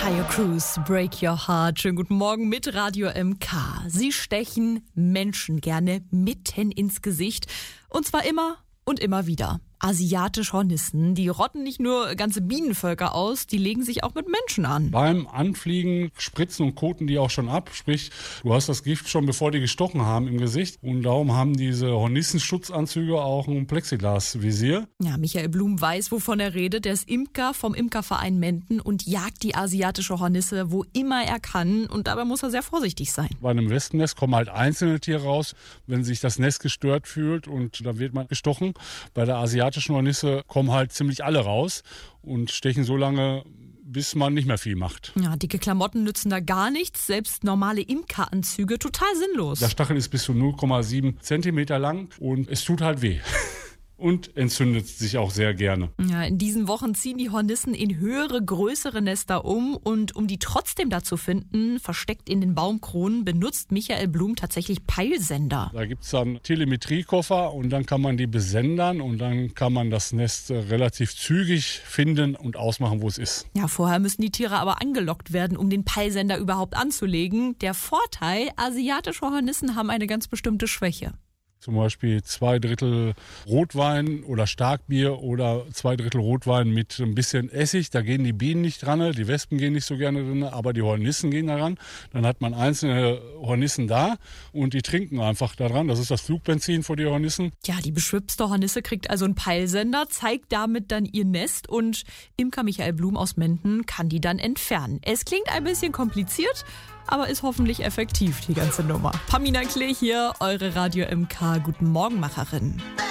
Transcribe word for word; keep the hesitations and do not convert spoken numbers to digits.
Taya Cruz, Break Your Heart. Schönen guten Morgen mit Radio M K. Sie stechen Menschen gerne mitten ins Gesicht. Und zwar immer und immer wieder. Asiatische Hornissen, die rotten nicht nur ganze Bienenvölker aus, die legen sich auch mit Menschen an. Beim Anfliegen spritzen und koten die auch schon ab. Sprich, du hast das Gift schon, bevor die gestochen haben, im Gesicht. Und darum haben diese Hornissenschutzanzüge auch ein Plexiglasvisier. Ja, Michael Blum weiß, wovon er redet. Er ist Imker vom Imkerverein Menden und jagt die asiatische Hornisse, wo immer er kann. Und dabei muss er sehr vorsichtig sein. Bei einem Wespennest kommen halt einzelne Tiere raus, wenn sich das Nest gestört fühlt, und da wird man gestochen. Bei der asiatischen Hornisse kommen halt ziemlich alle raus und stechen so lange, bis man nicht mehr viel macht. Ja, dicke Klamotten nützen da gar nichts, selbst normale Imkeranzüge total sinnlos. Der Stachel ist bis zu null Komma sieben Zentimeter lang und es tut halt weh. Und entzündet sich auch sehr gerne. Ja, in diesen Wochen ziehen die Hornissen in höhere, größere Nester um. Und um die trotzdem da zu finden, versteckt in den Baumkronen, benutzt Michael Blum tatsächlich Peilsender. Da gibt es dann Telemetriekoffer und dann kann man die besendern und dann kann man das Nest relativ zügig finden und ausmachen, wo es ist. Ja, vorher müssen die Tiere aber angelockt werden, um den Peilsender überhaupt anzulegen. Der Vorteil, asiatische Hornissen haben eine ganz bestimmte Schwäche. Zum Beispiel zwei Drittel Rotwein oder Starkbier oder zwei Drittel Rotwein mit ein bisschen Essig. Da gehen die Bienen nicht dran, die Wespen gehen nicht so gerne dran, aber die Hornissen gehen daran. Dann hat man einzelne Hornissen da und die trinken einfach daran. Das ist das Flugbenzin für die Hornissen. Ja, die beschwipste Hornisse kriegt also einen Peilsender, zeigt damit dann ihr Nest und Imker Michael Blum aus Menden kann die dann entfernen. Es klingt ein bisschen kompliziert, aber ist hoffentlich effektiv, die ganze Nummer. Pamina Klee hier, eure Radio M K Guten Morgen Macherin.